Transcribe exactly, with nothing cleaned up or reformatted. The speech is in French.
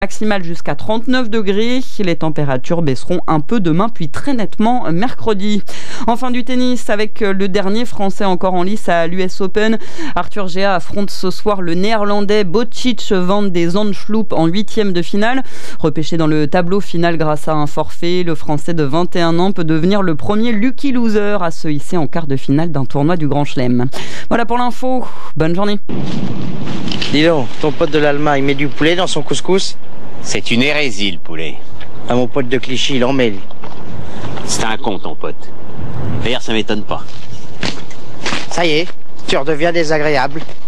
Maximale jusqu'à trente-neuf degrés. Les températures baisseront un peu demain, puis très nettement mercredi. Enfin du tennis avec le dernier Français encore en lice à l'U S Open. Arthur Gea affronte ce soir le Néerlandais Botic van de Zandschulp en huitième de finale. Repêché dans le tableau final grâce à un forfait, le Français de vingt et un ans peut devenir le premier lucky loser à se hisser en quart de finale d'un tournoi du Grand Chelem. Voilà pour l'info. Bonne journée. Dis donc, ton pote de l'Allemagne met du poulet dans son couscous? C'est une hérésie, le poulet. Ah, mon pote de Clichy, il en met, lui. C'est un con, ton pote. D'ailleurs, ça m'étonne pas. Ça y est, tu redeviens désagréable.